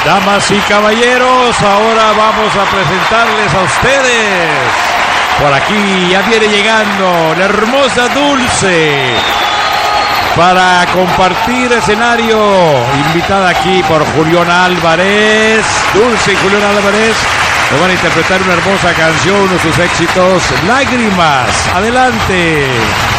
Damas y caballeros, ahora vamos a presentarles a ustedes. Por aquí ya viene llegando la hermosa Dulce para compartir escenario. Invitada aquí por Julián Álvarez. Dulce y Julián Álvarez nos van a interpretar una hermosa canción, uno de sus éxitos, Lágrimas. Adelante.